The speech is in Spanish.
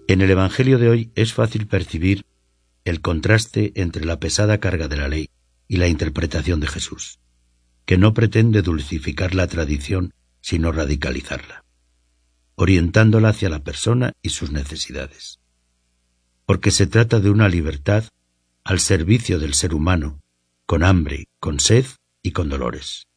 En el Evangelio de hoy es fácil percibir el contraste entre la pesada carga de la ley y la interpretación de Jesús, que no pretende dulcificar la tradición, sino radicalizarla, orientándola hacia la persona y sus necesidades. Porque se trata de una libertad al servicio del ser humano, con hambre, con sed y con dolores.